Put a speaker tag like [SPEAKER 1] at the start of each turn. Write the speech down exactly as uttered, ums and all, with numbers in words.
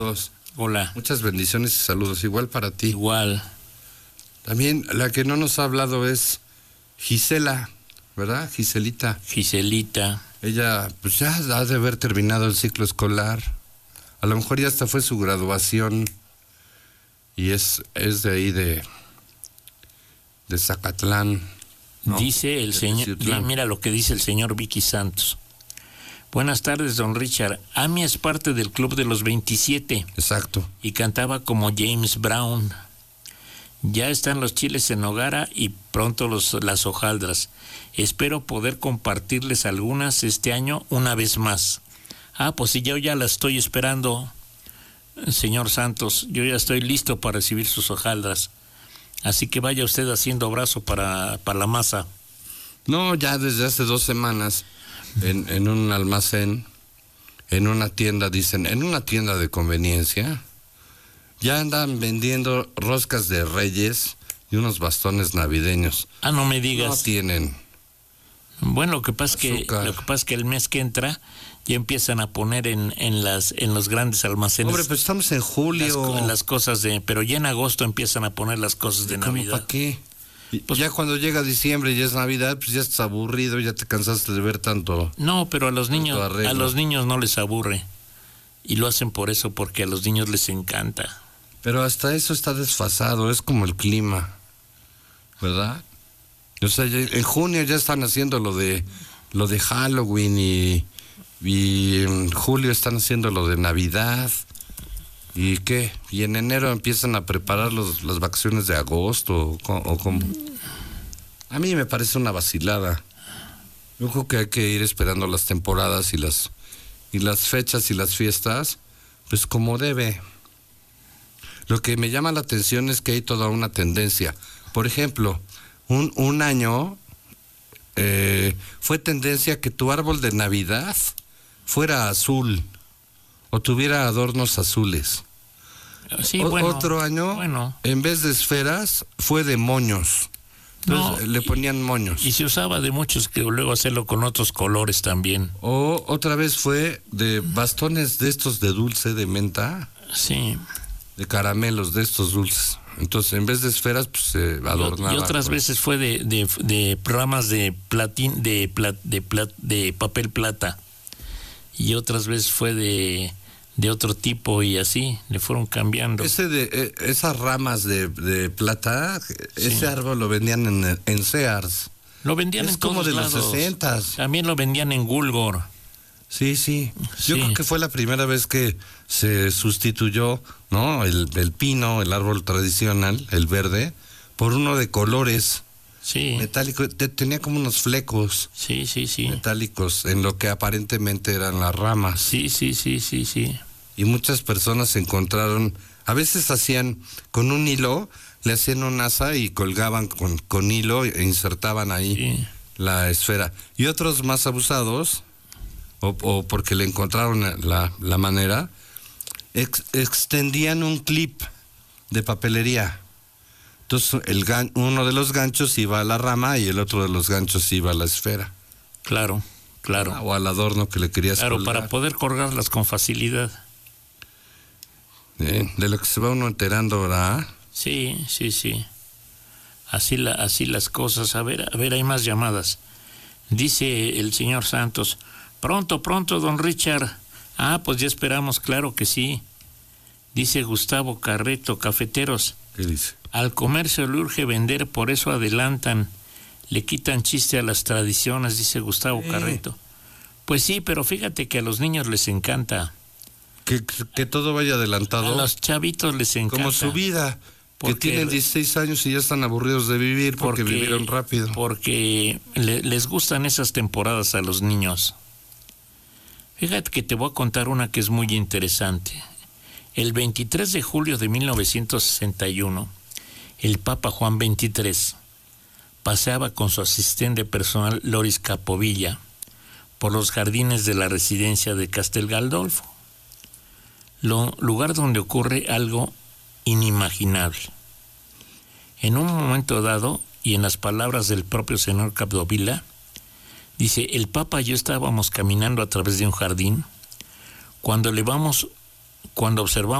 [SPEAKER 1] Hola.
[SPEAKER 2] Muchas bendiciones y saludos, igual para ti.
[SPEAKER 1] Igual.
[SPEAKER 2] También la que no nos ha hablado es Gisela, ¿verdad? Giselita.
[SPEAKER 1] Giselita.
[SPEAKER 2] Ella pues ya ha de haber terminado el ciclo escolar. A lo mejor ya hasta fue su graduación. Y es, es de ahí de, de Zacatlán.
[SPEAKER 1] No, dice el señor, mira lo que dice el señor Vicky Santos. Buenas tardes, don Richard. Amy es parte del Club de los veintisiete.
[SPEAKER 2] Exacto.
[SPEAKER 1] Y cantaba como James Brown. Ya están los chiles en nogara y pronto los, las hojaldras. Espero poder compartirles algunas este año una vez más. Ah, pues sí, yo ya la estoy esperando, señor Santos. Yo ya estoy listo para recibir sus hojaldras. Así que vaya usted haciendo brazo para, para la masa.
[SPEAKER 2] No, ya desde hace dos semanas, en, en un almacén, en una tienda, dicen, en una tienda de conveniencia, ya andan vendiendo roscas de Reyes y unos bastones navideños.
[SPEAKER 1] Ah, no me digas.
[SPEAKER 2] No tienen.
[SPEAKER 1] Bueno, lo que pasa es que lo que pasa es que el mes que entra ya empiezan a poner en, en las en los grandes almacenes.
[SPEAKER 2] Hombre, pues estamos en julio.
[SPEAKER 1] Las, las cosas de, pero ya en agosto empiezan a poner las cosas de Navidad.
[SPEAKER 2] ¿Para qué? Pues, ya cuando llega diciembre y ya es Navidad, pues ya estás aburrido, ya te cansaste de ver tanto.
[SPEAKER 1] No, pero a los niños a los niños no les aburre. Y lo hacen por eso, porque a los niños les encanta.
[SPEAKER 2] Pero hasta eso está desfasado, es como el clima, ¿verdad? O sea, ya, en junio ya están haciendo lo de lo de Halloween y, y en julio están haciendo lo de Navidad. ¿Y qué? Y en enero empiezan a preparar los, las vacaciones de agosto, o, o como... A mí me parece una vacilada. Yo creo que hay que ir esperando las temporadas y las, y las fechas y las fiestas, pues como debe. Lo que me llama la atención es que hay toda una tendencia. Por ejemplo, un, un año eh, fue tendencia que tu árbol de Navidad fuera azul o tuviera adornos azules.
[SPEAKER 1] Sí,
[SPEAKER 2] o,
[SPEAKER 1] bueno,
[SPEAKER 2] otro año,
[SPEAKER 1] bueno.
[SPEAKER 2] en vez de esferas, fue de moños. Entonces, no, le ponían
[SPEAKER 1] y,
[SPEAKER 2] moños.
[SPEAKER 1] Y se usaba de muchos, que luego hacerlo con otros colores también.
[SPEAKER 2] O otra vez fue de bastones de estos de dulce de menta.
[SPEAKER 1] Sí.
[SPEAKER 2] De caramelos de estos dulces. Entonces, en vez de esferas, pues se adornaba.
[SPEAKER 1] Y otras
[SPEAKER 2] con...
[SPEAKER 1] veces fue de, de, de programas de platín, de, plat, de, plat, de papel plata. Y otras veces fue de, de otro tipo y así, le fueron cambiando.
[SPEAKER 2] Ese de, eh, esas ramas de, de plata, sí. Ese árbol lo vendían en, en Sears.
[SPEAKER 1] Lo vendían
[SPEAKER 2] es
[SPEAKER 1] en todos
[SPEAKER 2] como de
[SPEAKER 1] lados.
[SPEAKER 2] Los sesentas.
[SPEAKER 1] También lo vendían en Gulgor.
[SPEAKER 2] Sí, sí. Yo
[SPEAKER 1] sí.
[SPEAKER 2] creo que fue la primera vez que se sustituyó, ¿no? El, el pino, el árbol tradicional, el verde, por uno de colores.
[SPEAKER 1] Sí.
[SPEAKER 2] Metálico, te, tenía como unos flecos.
[SPEAKER 1] Sí, sí, sí.
[SPEAKER 2] Metálicos, en lo que aparentemente eran las ramas.
[SPEAKER 1] Sí, sí, sí, sí, sí.
[SPEAKER 2] Y muchas personas encontraron, a veces hacían con un hilo, le hacían un asa y colgaban con, con hilo e insertaban ahí sí. La esfera. Y otros más abusados, o, o porque le encontraron la, la manera, ex, extendían un clip de papelería. Entonces, el gan- uno de los ganchos iba a la rama y el otro de los ganchos iba a la esfera.
[SPEAKER 1] Claro, claro.
[SPEAKER 2] O al adorno que le querías
[SPEAKER 1] Claro,
[SPEAKER 2] colgar.
[SPEAKER 1] para poder colgarlas con facilidad.
[SPEAKER 2] Eh, de lo que se va uno enterando, ¿verdad?
[SPEAKER 1] Sí, sí, sí. Así, la, así las cosas. A ver, a ver, hay más llamadas. Dice el señor Santos, pronto, pronto, don Richard. Ah, pues ya esperamos, claro que sí. Dice Gustavo Carreto, cafeteros.
[SPEAKER 2] ¿Qué dice?
[SPEAKER 1] Al comercio le urge vender, por eso adelantan, le quitan chiste a las tradiciones, dice Gustavo eh. Carreto. Pues sí, pero fíjate que a los niños les encanta.
[SPEAKER 2] Que, que todo vaya adelantado.
[SPEAKER 1] A los chavitos les encanta.
[SPEAKER 2] Como su vida, porque, que tienen dieciséis años y ya están aburridos de vivir porque, porque vivieron rápido.
[SPEAKER 1] Porque le, les gustan esas temporadas a los niños. Fíjate que te voy a contar una que es muy interesante. El veintitrés de julio de mil novecientos sesenta y uno, el Papa Juan veintitrés paseaba con su asistente personal Loris Capovilla por los jardines de la residencia de Castel Gandolfo, lo, lugar donde ocurre algo inimaginable. En un momento dado, y en las palabras del propio señor Capovilla, dice, el Papa y yo estábamos caminando a través de un jardín cuando elevamos cuando observamos